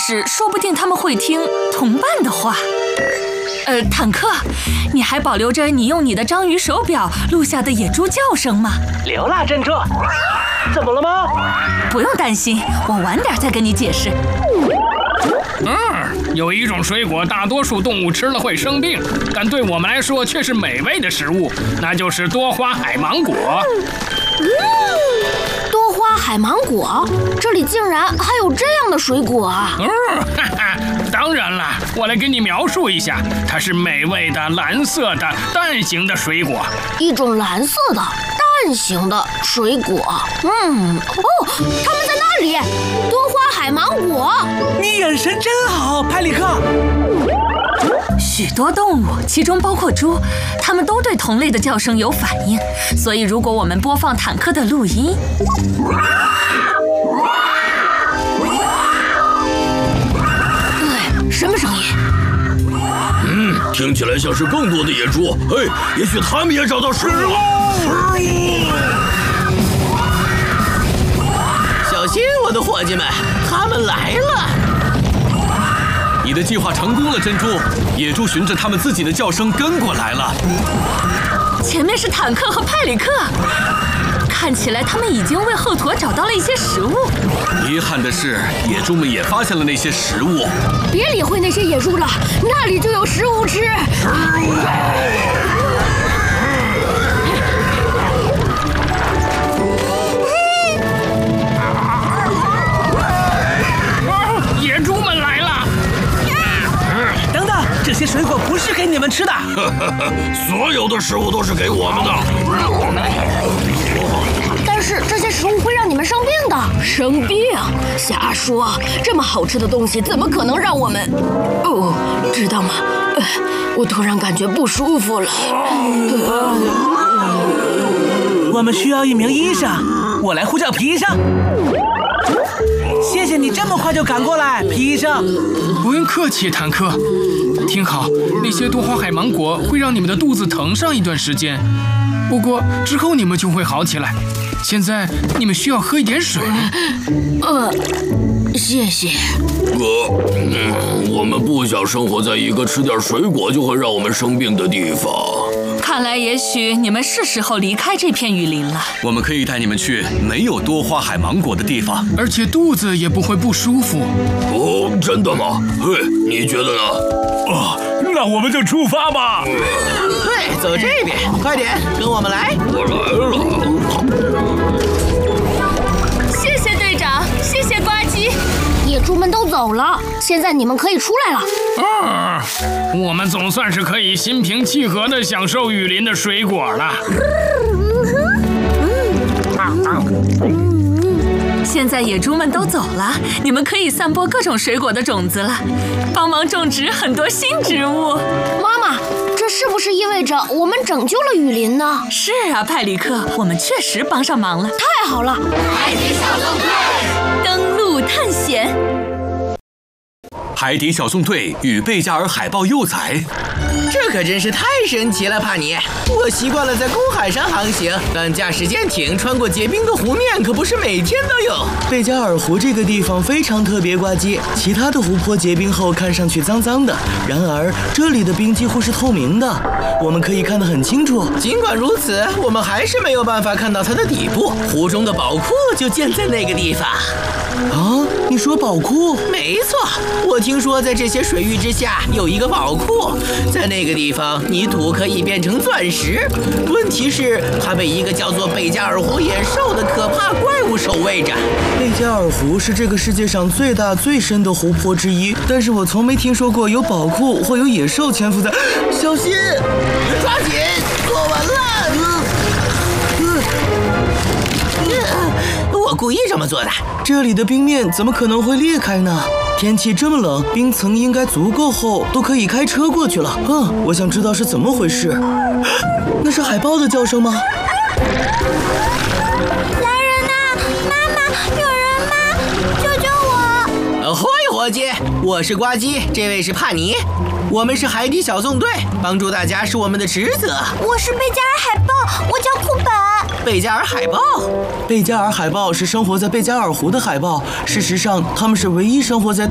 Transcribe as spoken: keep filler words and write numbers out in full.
是说不定他们会听同伴的话。呃，坦克，你还保留着你用你的章鱼手表录下的野猪叫声吗？ 留啦，珍珠。怎么了吗？ 不用担心，我晚点再跟你解释。 嗯，有一种水果，大多数动物吃了会生病，但对我们来说却是美味的食物，那就是多花海芒果。 嗯，多花海芒果，这里竟然还有这样的水果啊！ 嗯，哈哈，当然了，我来给你描述一下，它是美味的蓝色的蛋形的水果， 一种蓝色的蛋形的水果。嗯，哦，它们在那里，多花海芒果。 你眼神真好，派里克。 许多动物，其中包括猪，它们都对同类的叫声有反应。所以，如果我们播放坦克的录音， 对，什么声音？ 嗯，听起来像是更多的野猪。嘿，也许他们也找到食物。 小心，我的伙计们，他们来了！ 你的计划成功了，珍珠。野猪循着他们自己的叫声跟过来了。 前面是坦克和派里克，看起来他们已经为后驼找到了一些食物。 遗憾的是，野猪们也发现了那些食物。 别理会那些野猪了，那里就有食物吃。食物！ 野猪们来了！ 等等，这些水果不是给你们吃的。 所有的食物都是给我们的。 但是这些食物会让你们生病的。生病？瞎说！这么好吃的东西怎么可能让我们……哦，知道吗？呃、我突然感觉不舒服了。呃、 我们需要一名医生，我来呼叫皮医生。谢谢你这么快就赶过来，皮医生。 不用客气，坦克。听好，那些多花海芒果会让你们的肚子疼上一段时间，不过之后你们就会好起来。现在你们需要喝一点水。 呃，谢谢。 哥，嗯，我们不想生活在一个吃点水果就会让我们生病的地方。 看来也许你们是时候离开这片雨林了。 我们可以带你们去没有多花海芒果的地方， 而且肚子也不会不舒服。 哦，真的吗？嘿，你觉得呢？ 哦，那我们就出发吧。 对，走这边，快点，跟我们来。 我来了。 谢谢队长，谢谢呱唧。 野猪们都走了，现在你们可以出来了。 啊，我们总算是可以心平气和地享受雨林的水果了。 现在野猪们都走了，你们可以散播各种水果的种子了，帮忙种植很多新植物。 妈妈，这是不是意味着我们拯救了雨林呢？ 是啊，派里克，我们确实帮上忙了。 太好了！ 海底小纵队登陆探险。 海底小纵队与贝加尔海豹幼崽。 这可真是太神奇了，帕尼！我习惯了在公海上航行，但驾驶舰艇穿过结冰的湖面可不是每天都有。 贝加尔湖这个地方非常特别，呱唧。其他的湖泊结冰后看上去脏脏的，然而这里的冰几乎是透明的，我们可以看得很清楚。 尽管如此，我们还是没有办法看到它的底部。湖中的宝库就建在那个地方。 啊，你说宝库？ 没错，我听说在这些水域之下有一个宝库，在那个地方泥土可以变成钻石。问题是，它被一个叫做贝加尔湖野兽的可怕怪物守卫着。 贝加尔湖是这个世界上最大最深的湖泊之一，但是我从没听说过有宝库或有野兽潜伏在。小心， 抓紧，坐稳了。我故意这么做的。 这里的冰面怎么可能会裂开呢？天气这么冷，冰层应该足够厚，都可以开车过去了。嗯，我想知道是怎么回事。那是海豹的叫声吗？ 来人呐！妈妈，有人吗？救救我！ ahoy，伙计，我是呱唧，这位是帕尼，我们是海底小纵队，帮助大家是我们的职责。 我是贝加尔海豹，我叫库本。 贝加尔海豹， 贝加尔海豹是生活在贝加尔湖的海豹，事实上，它们是唯一生活在